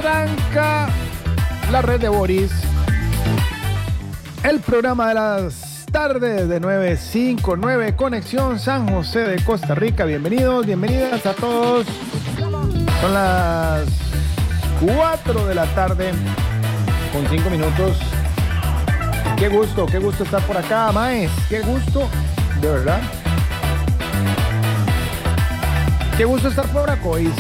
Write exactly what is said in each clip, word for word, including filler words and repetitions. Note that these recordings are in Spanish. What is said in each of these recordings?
Arranca la red de Boris, el programa de las tardes de nueve cinco nueve, Conexión San José de Costa Rica. Bienvenidos, bienvenidas a todos. Son las cuatro de la tarde con cinco minutos. Qué gusto, qué gusto estar por acá, maes. Qué gusto, de verdad. Qué gusto estar por acá hoy.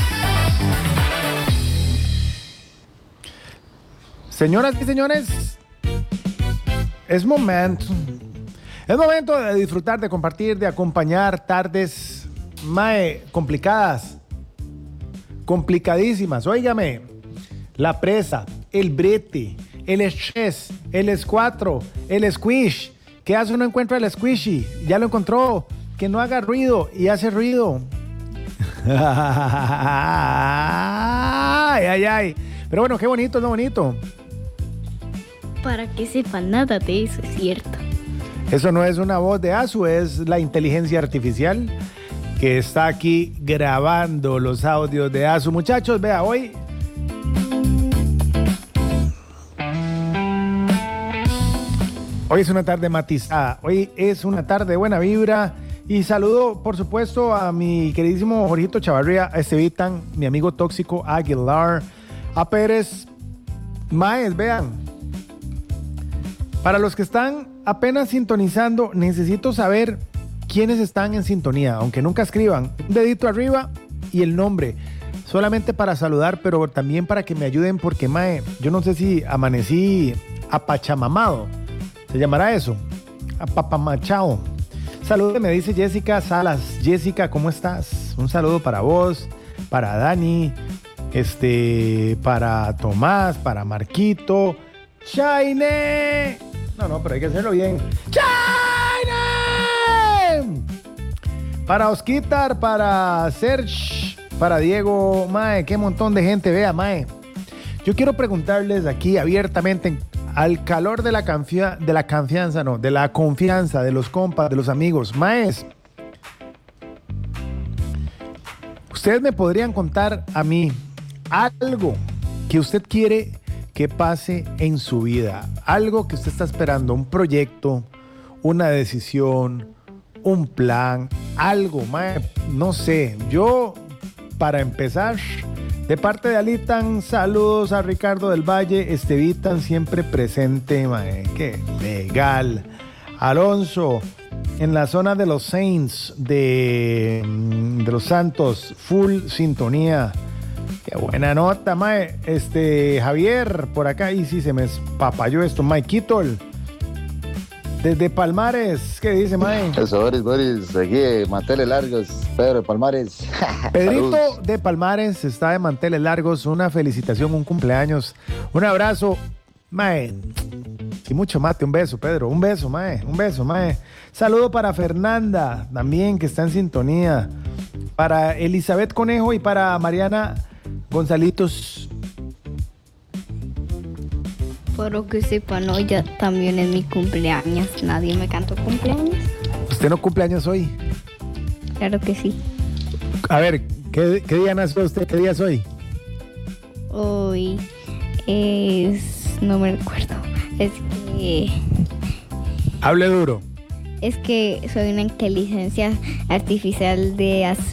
Señoras y señores, es momento, es momento de disfrutar, de compartir, de acompañar tardes, mae, complicadas, complicadísimas. Óigame, la presa, el brete, el estrés, el escuatro, el squish. ¿Qué hace uno encuentra el squishy? Ya lo encontró. Que no haga ruido y hace ruido. Ay, ay, ay. Pero bueno, qué bonito, es lo bonito. Para que sepan, nada de eso es cierto. Eso no es una voz de Azu, es la inteligencia artificial que está aquí grabando los audios de Azu. Muchachos, vea, hoy... Hoy es una tarde matizada, hoy es una tarde de buena vibra. Y saludo, por supuesto, a mi queridísimo Jorgito Chavarría, a Estevitan, mi amigo tóxico Aguilar, a Pérez. Maes, vean. Para los que están apenas sintonizando, necesito saber quiénes están en sintonía, aunque nunca escriban. Un dedito arriba y el nombre, solamente para saludar, pero también para que me ayuden, porque, mae, yo no sé si amanecí apachamamado, ¿se llamará eso? Apapamachao. Saludos, me dice Jessica Salas. Jessica, ¿cómo estás? Un saludo para vos, para Dani, este, para Tomás, para Marquito. ¡Chaine! No, no, pero hay que hacerlo bien. ¡Chaine! Para Osquitar, para Serge, para Diego. Mae, qué montón de gente. Vea, mae. Yo quiero preguntarles aquí abiertamente, al calor de la, confia- de la confianza, no, de la confianza, de los compas, de los amigos. Maes, ustedes me podrían contar a mí algo que usted quiere que pase en su vida, algo que usted está esperando, un proyecto, una decisión, un plan, algo, mae, no sé. Yo, para empezar, de parte de Alitan, saludos a Ricardo del Valle, Estevitan siempre presente, mae, qué legal. Alonso, en la zona de los Saints, de, de los Santos, full sintonía. Qué buena nota, mae. Este, Javier, por acá, y sí se me espapalló esto. Maikito, desde Palmares, ¿qué dice, mae? Eso, Boris, Boris, aquí, manteles largos, Pedro de Palmares. Pedrito Saludos. de Palmares está de manteles largos. Una felicitación, un cumpleaños, un abrazo, mae. Y mucho mate, un beso, Pedro, un beso, mae, un beso, mae. Saludo para Fernanda, también, que está en sintonía. Para Elizabeth Conejo y para Mariana Gonzalitos. Por lo que sepan, hoy ya también es mi cumpleaños. Nadie me cantó cumpleaños. ¿Usted no cumpleaños hoy? Claro que sí. A ver, ¿qué, qué día nació usted? ¿Qué día es hoy? Hoy es... no me recuerdo. Es que... Hable duro. Es que soy una inteligencia artificial de hace